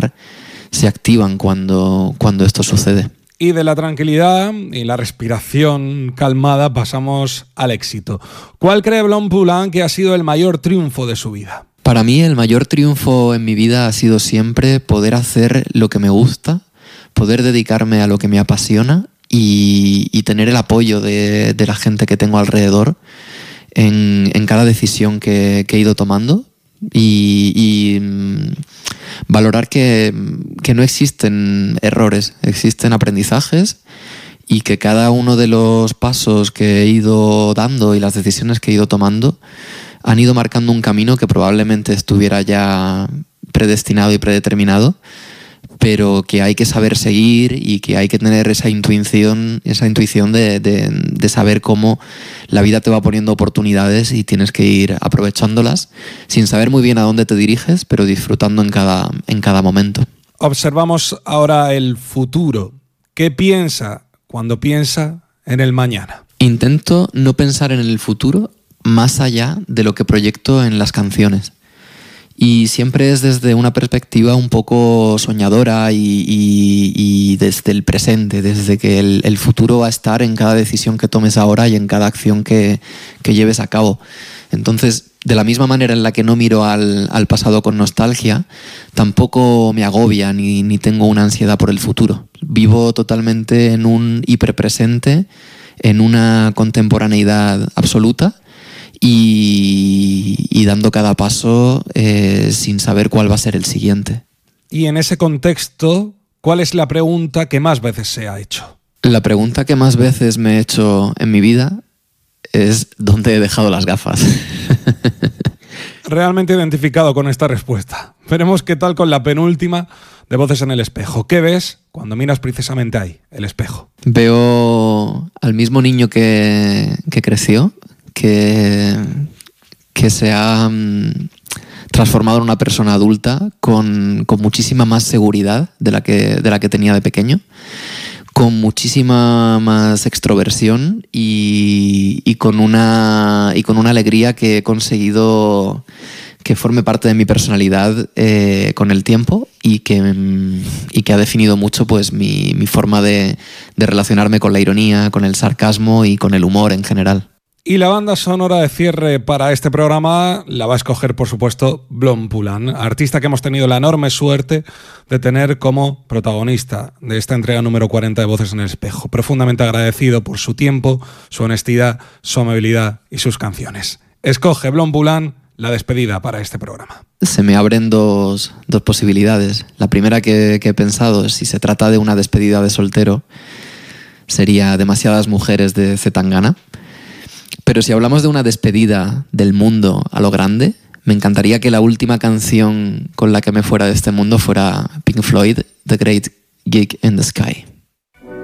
bienestar se activan cuando esto sucede. Y de la tranquilidad y la respiración calmada pasamos al éxito. ¿Cuál cree Blom Poulenc que ha sido el mayor triunfo de su vida? Para mí el mayor triunfo en mi vida ha sido siempre poder hacer lo que me gusta, poder dedicarme a lo que me apasiona y tener el apoyo de la gente que tengo alrededor en cada decisión que he ido tomando y valorar que no existen errores, existen aprendizajes y que cada uno de los pasos que he ido dando y las decisiones que he ido tomando han ido marcando un camino que probablemente estuviera ya predestinado y predeterminado, pero que hay que saber seguir y que hay que tener esa intuición de saber cómo la vida te va poniendo oportunidades y tienes que ir aprovechándolas sin saber muy bien a dónde te diriges, pero disfrutando en cada momento. Observamos ahora el futuro. ¿Qué piensa cuando piensa en el mañana? Intento no pensar en el futuro más allá de lo que proyecto en las canciones. Y siempre es desde una perspectiva un poco soñadora y desde el presente, desde que el futuro va a estar en cada decisión que tomes ahora y en cada acción que lleves a cabo. Entonces, de la misma manera en la que no miro al pasado con nostalgia, tampoco me agobia ni tengo una ansiedad por el futuro. Vivo totalmente en un hiperpresente, en una contemporaneidad absoluta, y dando cada paso sin saber cuál va a ser el siguiente. Y en ese contexto, ¿cuál es la pregunta que más veces se ha hecho? La pregunta que más veces me he hecho en mi vida es ¿dónde he dejado las gafas? Realmente identificado con esta respuesta. Veremos qué tal con la penúltima de Voces en el Espejo. ¿Qué ves cuando miras precisamente ahí, el espejo? Veo al mismo niño que creció, que se ha transformado en una persona adulta con muchísima más seguridad de la que tenía de pequeño, con muchísima más extroversión y con una alegría que he conseguido que forme parte de mi personalidad con el tiempo y que ha definido mucho pues mi forma de relacionarme con la ironía, con el sarcasmo y con el humor en general. Y la banda sonora de cierre para este programa la va a escoger, por supuesto, Blom Poulenc, artista que hemos tenido la enorme suerte de tener como protagonista de esta entrega número 40 de Voces en el Espejo. Profundamente agradecido por su tiempo, su honestidad, su amabilidad y sus canciones. Escoge Blom Poulenc la despedida para este programa. Se me abren dos posibilidades. La primera que he pensado es si se trata de una despedida de soltero, sería Demasiadas mujeres de Zetangana. Pero si hablamos de una despedida del mundo a lo grande, me encantaría que la última canción con la que me fuera de este mundo fuera Pink Floyd, The Great Gig in the Sky.